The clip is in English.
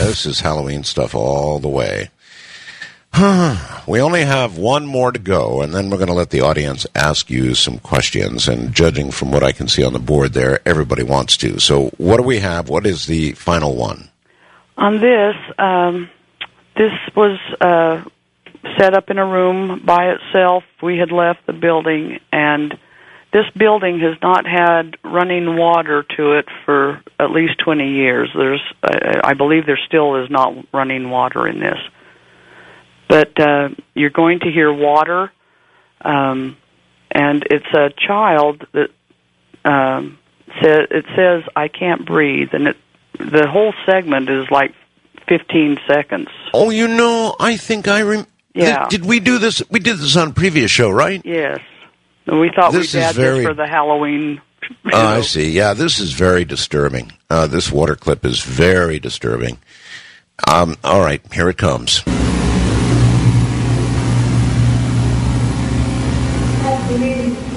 this is Halloween stuff all the way. We only have one more to go, and then we're going to let the audience ask you some questions. And judging from what I can see on the board there, everybody wants to. So what do we have? What is the final one? On this, this was set up in a room by itself. We had left the building, and this building has not had running water to it for at least 20 years. I believe there still is not running water in this. But you're going to hear water, and it's a child that says, "I can't breathe," and the whole segment is like 15 seconds. Oh, I think Yeah. Did we do this? We did this on a previous show, right? Yes. And we thought we'd add this for the Halloween show. I see. Yeah, this is very disturbing. This water clip is very disturbing. All right, here it comes. Believe